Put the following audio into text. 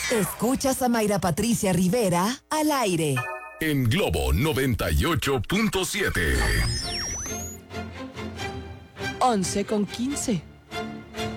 Escuchas a Mayra Patricia Rivera al aire. En Globo 98.7. 11:15.